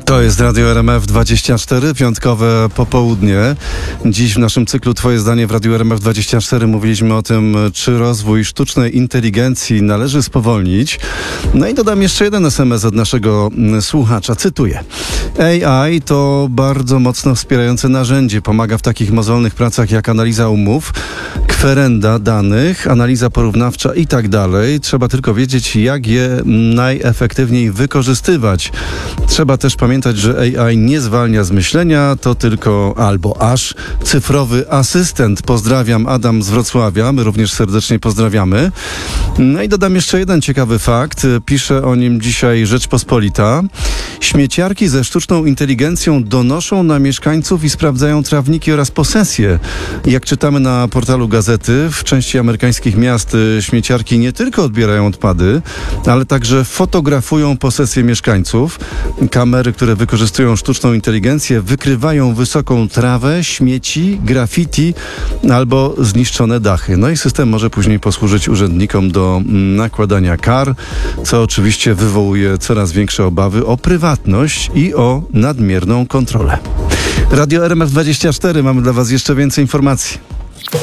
To jest Radio RMF24, piątkowe popołudnie. Dziś w naszym cyklu Twoje zdanie w Radiu RMF24 mówiliśmy o tym, czy rozwój sztucznej inteligencji należy spowolnić. No i dodam jeszcze jeden SMS od naszego słuchacza. Cytuję. AI to bardzo mocno wspierające narzędzie. Pomaga w takich mozolnych pracach jak analiza umów, kwerenda danych, analiza porównawcza i tak dalej. Trzeba tylko wiedzieć, jak je najefektywniej wykorzystywać. Trzeba też pamiętać, że AI nie zwalnia z myślenia, to tylko albo aż cyfrowy asystent. Pozdrawiam, Adam z Wrocławia, my również serdecznie pozdrawiamy. No i dodam jeszcze jeden ciekawy fakt, pisze o nim dzisiaj Rzeczpospolita. Śmieciarki ze sztuczną inteligencją donoszą na mieszkańców i sprawdzają trawniki oraz posesje. Jak czytamy na portalu Gazety, w części amerykańskich miast śmieciarki nie tylko odbierają odpady, ale także fotografują posesje mieszkańców. Kamery, które wykorzystują sztuczną inteligencję, wykrywają wysoką trawę, śmieci, graffiti albo zniszczone dachy. No i system może później posłużyć urzędnikom do nakładania kar, co oczywiście wywołuje coraz większe obawy o prywatność i o nadmierną kontrolę. Radio RMF24, mamy dla Was jeszcze więcej informacji.